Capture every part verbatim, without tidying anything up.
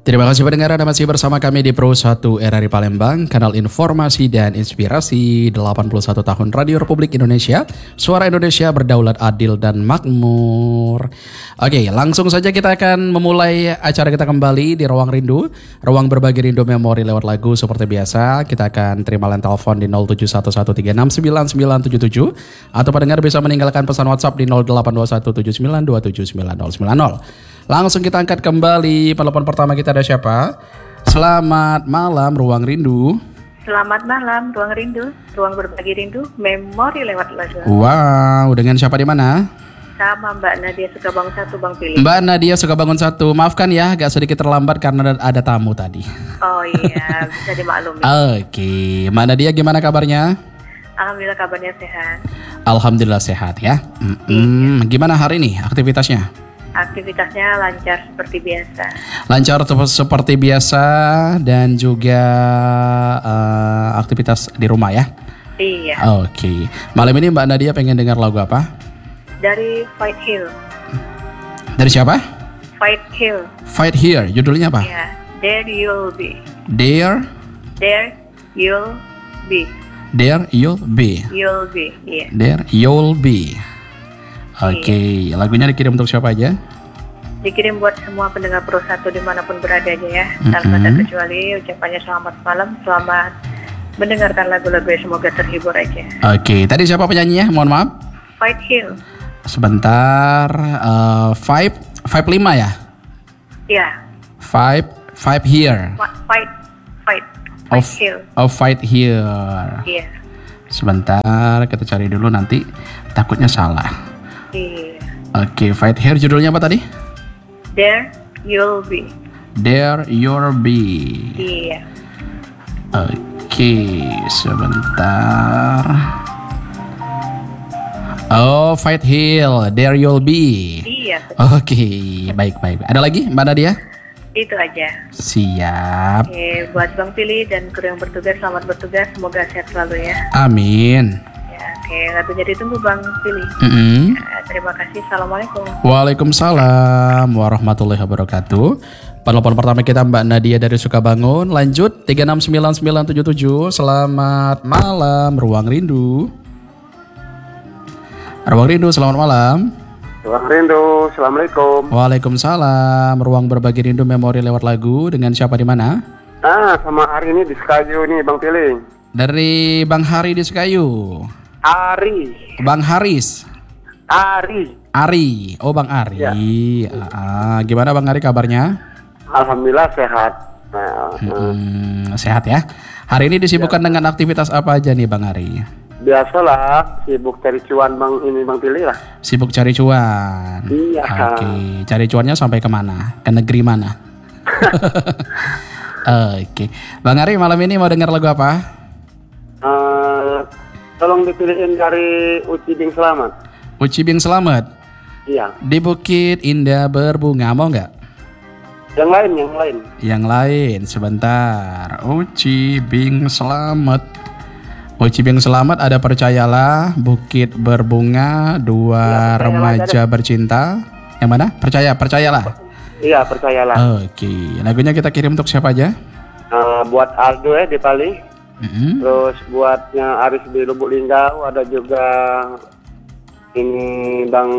Terima kasih pendengar, Anda masih bersama kami di Pro satu R R I Palembang, kanal informasi dan inspirasi delapan puluh satu tahun Radio Republik Indonesia, suara Indonesia berdaulat, adil dan makmur. Oke, langsung saja kita akan memulai acara kita kembali di Ruang Rindu, ruang berbagi rindu memori lewat lagu seperti biasa. Kita akan terima line telepon di nol tujuh satu satu tiga enam sembilan sembilan tujuh tujuh atau pendengar bisa meninggalkan pesan WhatsApp di nol delapan dua satu tujuh sembilan dua tujuh sembilan nol sembilan nol. Langsung kita angkat kembali telepon pertama kita, ada siapa? Selamat malam Ruang Rindu. Selamat malam Ruang Rindu, ruang berbagi rindu, memori lewat lagu. Wow, dengan siapa di mana? Sama Mbak Nadia Sukabangun satu, Bang Pilih. Mbak Nadia Sukabangun satu, maafkan ya agak sedikit terlambat karena ada tamu tadi. Oh iya, bisa dimaklumi. Oke, Mbak Nadia gimana kabarnya? Alhamdulillah kabarnya sehat. Alhamdulillah sehat ya. Mm-mm. Gimana hari ini aktivitasnya? Aktivitasnya lancar seperti biasa. Lancar seperti biasa dan juga uh, aktivitas di rumah ya? Iya. Oke, malam ini Mbak Nadia pengen dengar lagu apa? Dari Fight Hill. Dari siapa? Fight Hill. Fight Here, judulnya apa? Iya, There You'll Be. There? There You'll Be. There You'll Be. You'll Be, iya. There You'll Be. Oke, okay. Lagunya dikirim untuk siapa aja? Dikirim buat semua pendengar Pro satu dimanapun berada aja ya. Mm-hmm. Tanpa terkecuali ucapannya selamat malam, selamat mendengarkan lagu-lagu yang semoga terhibur aja. Oke, okay. Tadi siapa penyanyinya? Mohon maaf. Fight Hill. Sebentar, uh, five, five lima ya? Iya. Five, five here. Fight, fight, fight of, Hill. Oh, fight here. Iya. Sebentar, kita cari dulu nanti takutnya salah. Iya. Oke, okay, Fight Here judulnya apa tadi? There You'll Be. There You'll Be. Iya. Oke, okay, sebentar. Oh, Fight Hill, There You'll Be. Iya. Oke, okay, baik-baik. Ada lagi Mbak Nadia? Itu aja. Siap. Oke, buat Bang Pilih dan kru yang bertugas, selamat bertugas. Semoga sehat selalu ya. Amin. Oke, lagunya ditunggu Bang Pilih. Mm-hmm. Ya, terima kasih. Assalamualaikum. Waalaikumsalam warahmatullahi wabarakatuh. Penelpon pertama kita Mbak Nadia dari Sukabangun. Lanjut tiga enam sembilan sembilan tujuh tujuh. Selamat malam Ruang Rindu. Ruang Rindu, selamat malam. Ruang Rindu, assalamualaikum. Waalaikumsalam. Ruang berbagi rindu memori lewat lagu. Dengan siapa di mana? Ah, sama Ari ini di Sekayu nih Bang Pilih. Dari Bang Hari di Sekayu. Ari. Bang Haris. Ari. Ari. Oh Bang Ari. Ya. Ah, gimana Bang Ari kabarnya? Alhamdulillah sehat. Nah, hmm, sehat ya. Hari ini disibukkan ya. Dengan aktivitas apa aja nih Bang Ari? Biasalah, sibuk cari cuan Bang ini Bang Pilih lah. Sibuk cari cuan. Iya. Oke, okay. Cari cuannya sampai kemana? Ke negeri mana? Oke, okay. Bang Ari malam ini mau dengar lagu apa? Uh, tolong dipilihin dari Uci Bing Selamat. Uci Bing Selamat? Iya. Di Bukit Indah Berbunga, mau nggak? Yang lain, yang lain. Yang lain, sebentar. Uci Bing Selamat. Uci Bing Selamat ada Percayalah, Bukit Berbunga, Dua ya, Remaja Bercinta. Yang mana? Percaya, Percayalah. Iya, Percayalah. Oke, okay. Lagunya kita kirim untuk siapa aja? Uh, buat Aldo ya di Pali. Mm-hmm. Terus buatnya Aris di Lubuk Linggau, ada juga ini Bang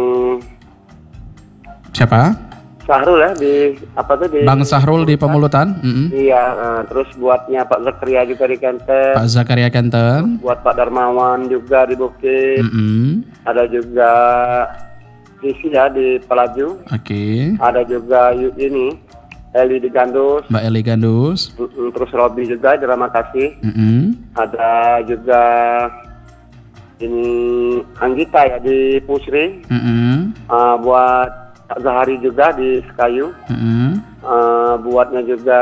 siapa? Sahrul ya di apa tuh di Bang Sahrul di Pemulutan. Mm-hmm. Iya, uh, terus buatnya Pak Zakaria juga di Kenten. Pak Zakaria Kenten. Buat Pak Darmawan juga di Bukit. Mm-hmm. Ada juga Sisi ya di Pelaju. Oke. Okay. Ada juga ini Eli di Gandus. Mbak Eli Gandus. Mm-mm, terus Robi juga di Ramakasih. Mm-hmm. Ada juga ini Anggita ya di Pusri. Mm-hmm. Uh, buat Kak Zahari juga di Sekayu. Mm-hmm. Uh, buatnya juga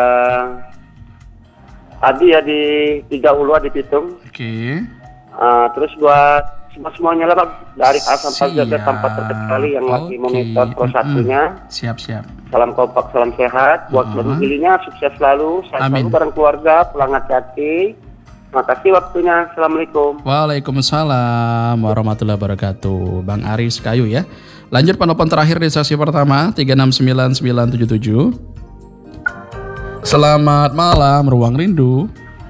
Adi ya di Tiga Ulua di Pitung. Oke. Okay. Uh, terus buat semua semuanya lah Bang, dari A sampai Z tanpa terkecuali yang lagi okay. Monitor Pro satunya. Siap siap. Salam kompak, salam sehat. Buat uh-huh. Pilihnya sukses selalu. Sehat selalu bareng keluarga, pulang hati-hati. Makasih waktunya. Assalamualaikum. Waalaikumsalam warahmatullahi wabarakatuh. Bang Aris Kayu ya. Lanjut penelpon terakhir di sesi pertama tiga enam sembilan sembilan tujuh tujuh. Selamat malam, Ruang Rindu.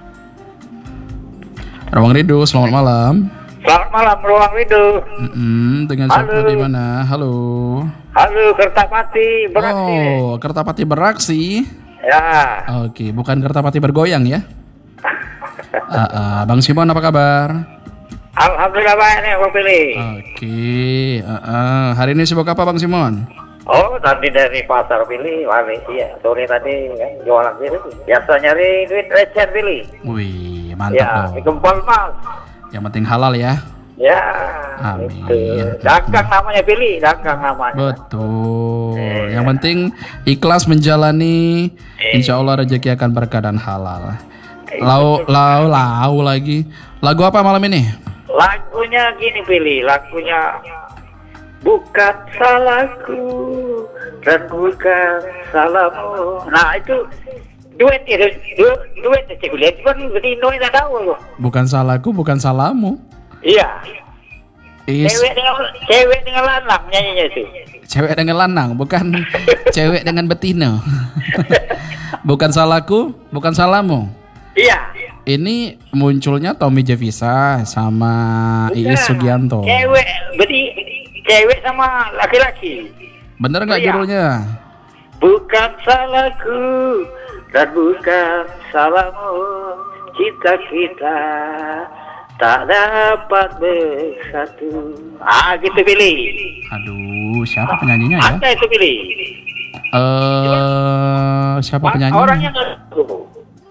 Ruang Rindu, selamat malam. Selamat malam, Ruang Rindu. Mm-mm, dengan siapa di mana? Halo. Halo, Kertapati beraksi. Oh, Kertapati beraksi. Ya. Oke, bukan Kertapati bergoyang ya? uh, uh, Bang Simon apa kabar? Alhamdulillah baik nih, aku pilih. Oke, uh, uh. hari ini sibuk apa Bang Simon? Oh, tadi dari pasar pilih, balik iya. Sore tadi kan jualan pilih. Biasa nyari duit receh pilih. Wih, mantap ya, dong. gempal mas. Yang penting halal ya. Ya. Amin. Itu. Dagang namanya pilih, dagang namanya. Betul. Eh. Yang penting ikhlas menjalani. Insya Allah rezeki akan berkah dan halal. Lau, lau, lau lagi. Lagu apa malam ini? Lagunya gini pilih, lagunya bukan salahku dan bukan salahmu. Nah itu duet itu, du- duet itu cik lihat kan berdino tidak tahu loh. Bukan salahku, bukan salahmu. Iya. Is, Cewek dengan cewek dengan lanang nyanyinya itu. cewek dengan lanang, bukan cewek dengan betina. Bukan salahku, bukan salahmu. Iya. Ini munculnya Tommy Jevisa sama Iis Sugianto. Cewek berdi cewek sama laki-laki. Bener nggak Iya. judulnya? Bukan salahku dan bukan salahmu, cinta kita tak dapat bersatu. Ah gitu pilih. Aduh, siapa penyanyinya ya? Ada itu pilih. Eh, siapa penyanyinya? Orangnya nggak.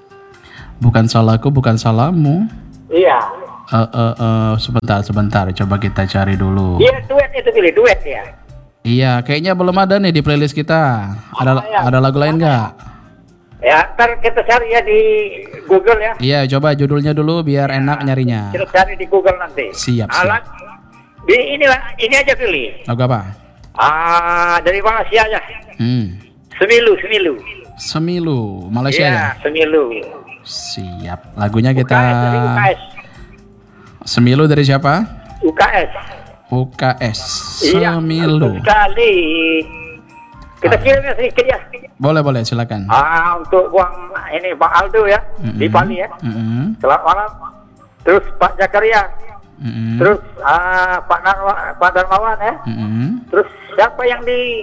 Bukan salahku, bukan salahmu. Iya. Eh, eh, eh, sebentar, sebentar. Coba kita cari dulu. Iya duet itu pilih duet ya. Iya, kayaknya belum ada nih di playlist kita. Ada, Oh, iya. ada lagu lain nggak? Ya, ntar kita cari ya di Google ya. Iya, coba judulnya dulu biar enak nyarinya. Kita cari di Google nanti. Siap, siap. Alat. Di inilah, ini aja pilih. Lagu apa? Ah, dari Malaysia aja. Hmm. Semilu, Semilu. Semilu, Malaysia ya? Iya, Semilu. Siap. Lagunya kita. U K S, dari U K S. Semilu dari siapa? U K S. U K S. Iya, Semilu. betul sekali. Kita kirimnya sedikit ya. Boleh, boleh, silakan. Ah, untuk Bang ini Bang Aldo ya, Mm-mm. di Bali ya. Mm-mm. Selamat malam. Terus Pak Jakaria. Mm-mm. Terus ah, Pak Darmawan, Pak Darmawan ya. Mm-mm. Terus siapa yang di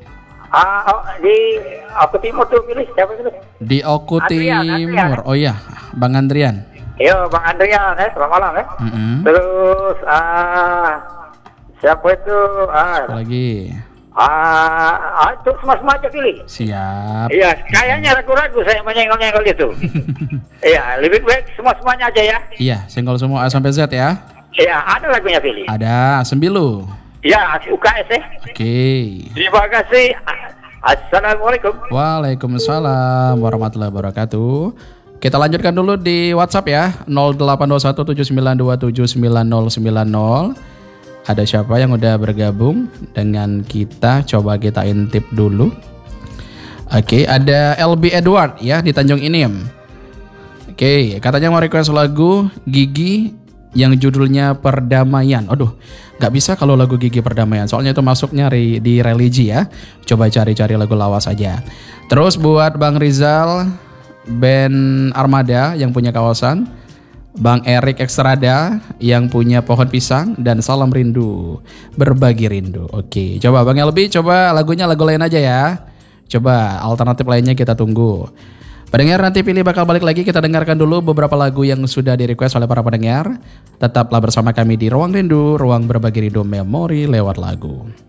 ah, oh, di aku timur tuh pilih siapa pilih? Di Oku Andrian, Timur. Andrian. Oh iya, Bang Andrian. Iya, Bang Andrian ya, selamat malam ya. Mm-mm. Terus ah siapa itu? Ah, Apa lagi? ah, ah itu semua-semua aja pilih. Siap. Iya, kayaknya ragu-ragu saya menyenggol-nyenggol itu. Iya, lebih baik semua-semuanya aja ya. Iya, senggol semua A sampai Z ya. Iya, ada lagunya pilih. Ada Sembilu. Iya, U K S ya. Oke. Terima kasih. Assalamualaikum. Waalaikumsalam warahmatullahi wabarakatuh. Kita lanjutkan dulu di WhatsApp ya. nol delapan dua satu tujuh sembilan dua tujuh sembilan nol sembilan nol. Ada siapa yang udah bergabung dengan kita? Coba kita intip dulu. Oke, ada L B Edward ya di Tanjung Inim. Oke, katanya mau request lagu Gigi yang judulnya Perdamaian. Aduh, nggak bisa kalau lagu Gigi Perdamaian. Soalnya itu masuknya ri- di religi ya. Coba cari-cari lagu lawas aja. Terus buat Bang Rizal, band Armada yang punya kawasan, Bang Erik Ekstrada yang punya pohon pisang, dan salam rindu, berbagi rindu. Oke, coba Bang Elbi, coba lagunya lagu lain aja ya. Coba alternatif lainnya kita tunggu. Pendengar nanti pilih bakal balik lagi, kita dengarkan dulu beberapa lagu yang sudah di request oleh para pendengar. Tetaplah bersama kami di Ruang Rindu, ruang berbagi rindu memori lewat lagu.